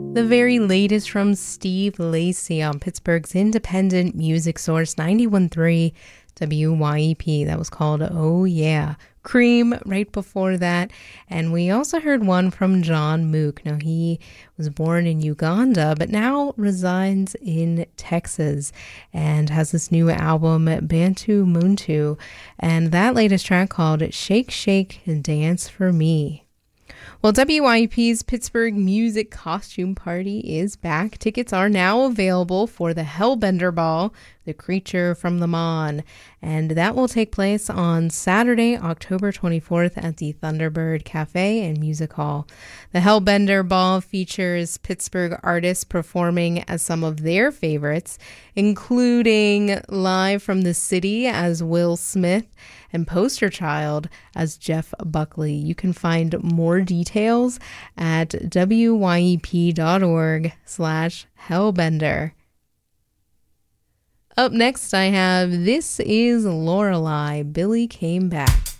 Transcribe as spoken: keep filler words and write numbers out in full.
The very latest from Steve Lacy on Pittsburgh's independent music source ninety-one point three W Y E P. That was called Oh Yeah. Cream right before that. And we also heard one from John Mook. Now, he was born in Uganda, but now resides in Texas and has this new album, Bantu Muntu. And that latest track called Shake, Shake, Dance for Me. Well, W Y E P's Pittsburgh Music Costume Party is back. Tickets are now available for the Hellbender Ball, The Creature from the Mon, and that will take place on Saturday, October twenty-fourth at the Thunderbird Cafe and Music Hall. The Hellbender Ball features Pittsburgh artists performing as some of their favorites, including Live from the City as Will Smith and Poster Child as Jeff Buckley. You can find more details at wyep.org slash hellbender. Up next, I have This Is Lorelei, Billy Came Back.